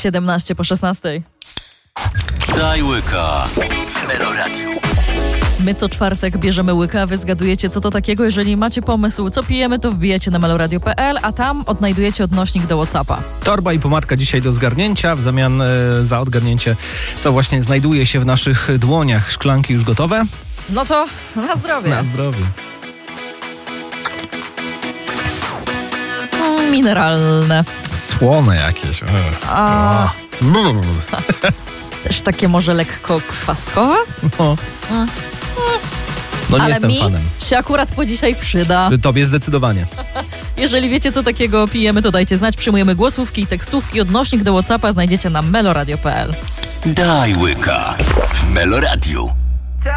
17 po 16. Daj łyka w Meloradiu. My co czwartek bierzemy łyka, wy zgadujecie co to takiego. Jeżeli macie pomysł, co pijemy, to wbijecie na meloradio.pl, a tam odnajdujecie odnośnik do WhatsAppa. Torba i pomadka dzisiaj do zgarnięcia, w zamian za odgarnięcie, co właśnie znajduje się w naszych dłoniach. Szklanki już gotowe? No to na zdrowie. Na zdrowie. Mineralne. Słone jakieś. Też takie może lekko kwaskowe? No nie Ale jestem mi fanem. się akurat po dzisiaj przyda. Tobie zdecydowanie. Jeżeli wiecie, co takiego pijemy, to dajcie znać. Przyjmujemy głosówki i tekstówki. Odnośnik do WhatsAppa znajdziecie na meloradio.pl. Daj łyka w Meloradiu.